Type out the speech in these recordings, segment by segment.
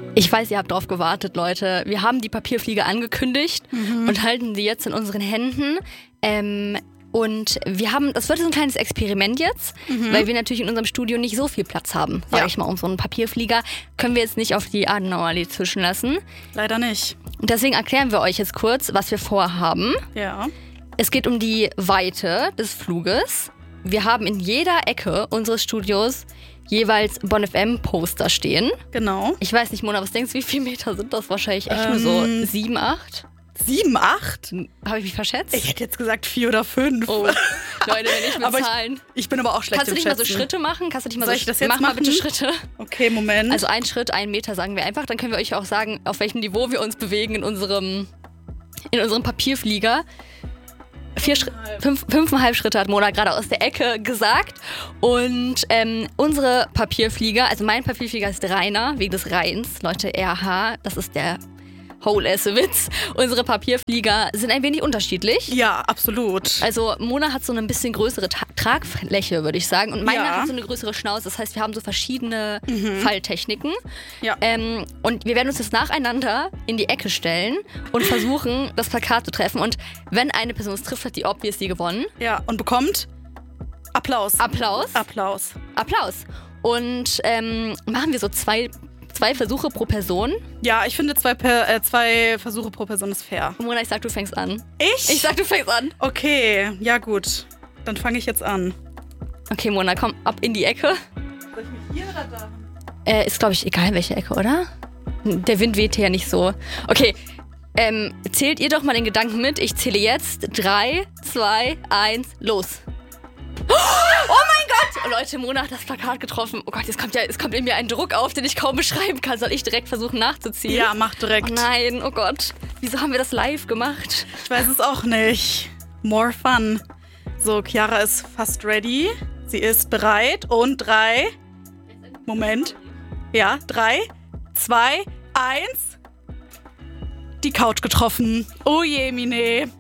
Ich weiß, ihr habt drauf gewartet, Leute. Wir haben die Papierflieger angekündigt und halten sie jetzt in unseren Händen. Und das wird so ein kleines Experiment jetzt, weil wir natürlich in unserem Studio nicht so viel Platz haben, sage ich mal, um so einen Papierflieger. Können wir jetzt nicht auf die Adenauerallee zwischenlassen. Leider nicht. Und deswegen erklären wir euch jetzt kurz, was wir vorhaben. Ja. Es geht um die Weite des Fluges. Wir haben in jeder Ecke unseres Studios jeweils Bonn FM-Poster stehen. Genau. Ich weiß nicht, Mona, was denkst du, wie viele Meter sind das? Wahrscheinlich echt nur so 7, 8? 7, 8? Habe ich mich verschätzt? Ich hätte jetzt gesagt 4 oder 5. Oh, Leute, wenn ich mit Zahlen... Ich bin aber auch schlecht Kannst du im nicht mal so Schätzen. Schritte machen? Soll ich das jetzt mach mal machen? bitte Schritte. Okay, Moment. Also ein Schritt, 1 Meter sagen wir einfach. Dann können wir euch auch sagen, auf welchem Niveau wir uns bewegen in unserem Papierflieger. 5,5 Schritte hat Mona gerade aus der Ecke gesagt. Und unsere Papierflieger, also mein Papierflieger ist Rainer, wegen des Rheins. Leute, RH, das ist der Whole-Ass-Witz. Unsere Papierflieger sind ein wenig unterschiedlich. Ja, absolut. Also Mona hat so eine bisschen größere Tragfläche, würde ich sagen. Und meiner hat so eine größere Schnauze. Das heißt, wir haben so verschiedene Falltechniken. Ja. Und wir werden uns jetzt nacheinander in die Ecke stellen und versuchen, das Plakat zu treffen. Und wenn eine Person es trifft, hat die obviously gewonnen. Ja, und bekommt Applaus. Applaus. Und machen wir so zwei Versuche pro Person. Ja, ich finde 2 Versuche pro Person ist fair. Mona, ich sag, du fängst an. Ich sag, du fängst an. Okay, ja gut. Dann fange ich jetzt an. Okay, Mona, komm ab in die Ecke. Soll ich mich hier oder da? Ist, glaube ich, egal welche Ecke, oder? Der Wind weht hier nicht so. Okay, zählt ihr doch mal den Gedanken mit. Ich zähle jetzt. 3, 2, 1, los. Oh mein Gott! Oh Leute, Mona hat das Plakat getroffen. Oh Gott, es kommt in mir ein Druck auf, den ich kaum beschreiben kann. Soll ich direkt versuchen nachzuziehen? Ja, mach direkt. Oh nein, oh Gott. Wieso haben wir das live gemacht? Ich weiß es auch nicht. More fun. So, Chiara ist fast ready. Sie ist bereit. Und 3. Moment. Ja, 3, 2, 1. Die Couch getroffen. Oh je, Mine.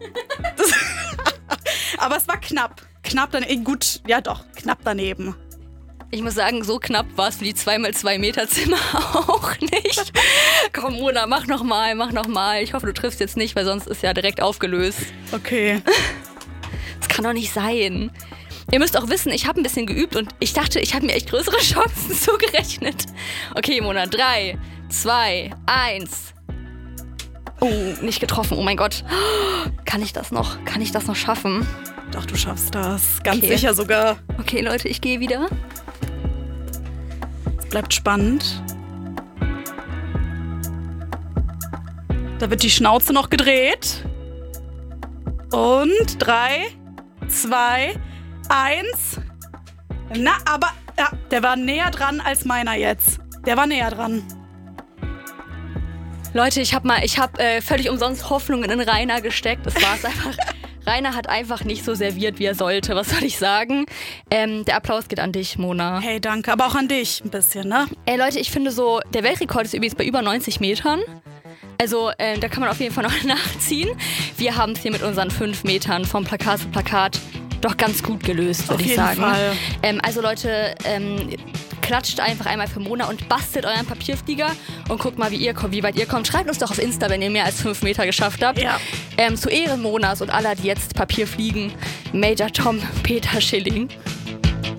Aber es war knapp. Knapp daneben. Gut, ja doch, knapp daneben. Ich muss sagen, so knapp war es für die 2x2 Meter Zimmer auch nicht. Komm, Mona, mach noch mal. Ich hoffe, du triffst jetzt nicht, weil sonst ist ja direkt aufgelöst. Okay. Das kann doch nicht sein. Ihr müsst auch wissen, ich habe ein bisschen geübt und ich dachte, ich habe mir echt größere Chancen zugerechnet. Okay, Mona, 3, 2, 1. Oh, nicht getroffen. Oh mein Gott. Kann ich das noch schaffen? Doch, du schaffst das. Ganz Okay. sicher sogar. Okay, Leute, ich gehe wieder. Es bleibt spannend. Da wird die Schnauze noch gedreht. Und 3, 2, 1. Na, aber ja, der war näher dran als meiner jetzt. Der war näher dran. Leute, ich hab völlig umsonst Hoffnungen in Rainer gesteckt. Das war's einfach. Rainer hat einfach nicht so serviert, wie er sollte. Was soll ich sagen? Der Applaus geht an dich, Mona. Hey, danke. Aber auch an dich ein bisschen, ne? Ey, Leute, ich finde so, der Weltrekord ist übrigens bei über 90 Metern. Also, da kann man auf jeden Fall noch nachziehen. Wir haben es hier mit unseren 5 Metern vom Plakat zu Plakat doch ganz gut gelöst, würde ich sagen. Auf jeden Fall. Also, Leute, klatscht einfach einmal für Mona und bastelt euren Papierflieger und guckt mal, wie weit ihr kommt. Schreibt uns doch auf Insta, wenn ihr mehr als 5 Meter geschafft habt. Ja. Zu Ehren Monas und aller, die jetzt Papier fliegen. Major Tom Peter Schilling.